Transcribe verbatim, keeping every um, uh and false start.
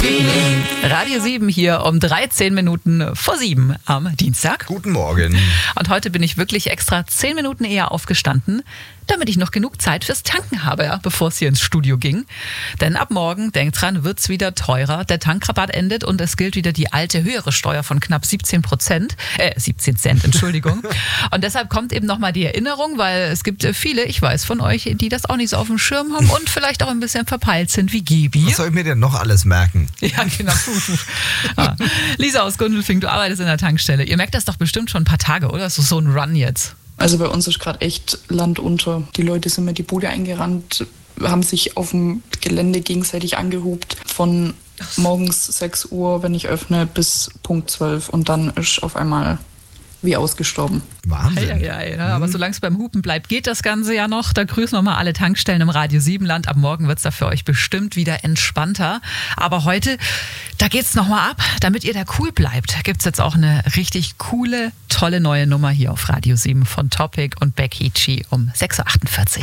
Radio sieben hier um dreizehn Minuten vor sieben am Dienstag. Guten Morgen. Und heute bin ich wirklich extra zehn Minuten eher aufgestanden, damit ich noch genug Zeit fürs Tanken habe, bevor es hier ins Studio ging. Denn ab morgen, denkt dran, wird es wieder teurer. Der Tankrabatt endet und es gilt wieder die alte höhere Steuer von knapp siebzehn Prozent, äh, siebzehn Cent, Entschuldigung. Und deshalb kommt eben nochmal die Erinnerung, weil es gibt viele, ich weiß von euch, die das auch nicht so auf dem Schirm haben und vielleicht auch ein bisschen verpeilt sind wie Gebi. Was soll ich mir denn noch alles merken? Ja, genau. ah. Lisa aus Gundelfing, du arbeitest in der Tankstelle. Ihr merkt das doch bestimmt schon ein paar Tage, oder? Das ist so ein Run jetzt. Also bei uns ist gerade echt Land unter. Die Leute sind mit die Bude eingerannt, haben sich auf dem Gelände gegenseitig angehupt. Von morgens sechs Uhr, wenn ich öffne, bis Punkt zwölf. Und dann ist auf einmal wie ausgestorben. Wahnsinn. Ja, ja, ja, ja. Aber solange es beim Hupen bleibt, geht das Ganze ja noch. Da grüßen wir mal alle Tankstellen im Radio sieben Land. Ab morgen wird es da für euch bestimmt wieder entspannter. Aber heute, da geht es nochmal ab. Damit ihr da cool bleibt, gibt es jetzt auch eine richtig coole, tolle neue Nummer hier auf Radio sieben von Topic und Becky G um sechs Uhr achtundvierzig.